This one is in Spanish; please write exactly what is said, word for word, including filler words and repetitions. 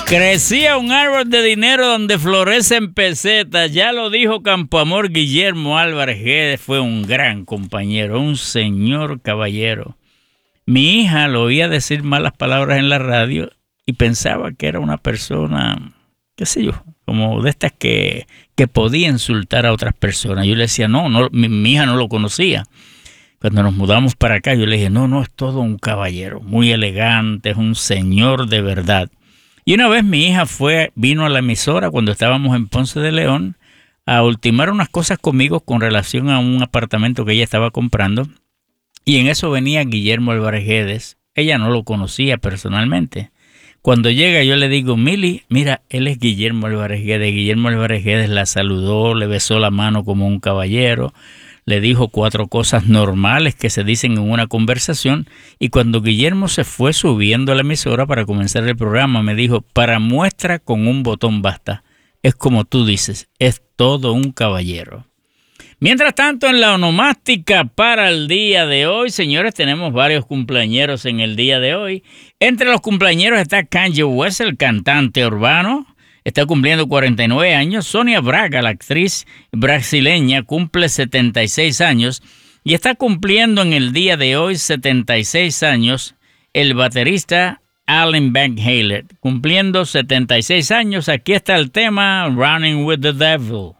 Crecía un árbol de dinero donde florecen pesetas. Ya lo dijo Campoamor Guillermo Álvarez Guedes. Fue un gran compañero, un señor caballero. Mi hija lo oía decir malas palabras en la radio y pensaba que era una persona, qué sé yo, como de estas que, que podía insultar a otras personas. Yo le decía, no, no mi, mi hija no lo conocía. Cuando nos mudamos para acá, yo le dije, no, no, es todo un caballero, muy elegante, es un señor de verdad. Y una vez mi hija fue, vino a la emisora cuando estábamos en Ponce de León a ultimar unas cosas conmigo con relación a un apartamento que ella estaba comprando. Y en eso venía Guillermo Álvarez Guedes. Ella no lo conocía personalmente. Cuando llega yo le digo, Mili, mira, él es Guillermo Álvarez Guedes. Guillermo Álvarez Guedes la saludó, le besó la mano como un caballero. Le dijo cuatro cosas normales que se dicen en una conversación y cuando Guillermo se fue subiendo a la emisora para comenzar el programa me dijo, para muestra con un botón basta. Es como tú dices, es todo un caballero. Mientras tanto, en la onomástica para el día de hoy, señores, tenemos varios cumpleañeros en el día de hoy. Entre los cumpleañeros está Kanye West, el cantante urbano. Está cumpliendo cuarenta y nueve años. Sonia Braga, la actriz brasileña, cumple setenta y seis años. Y está cumpliendo en el día de hoy setenta y seis años el baterista Alan Van Halen. Cumpliendo setenta y seis años. Aquí está el tema Running with the Devil.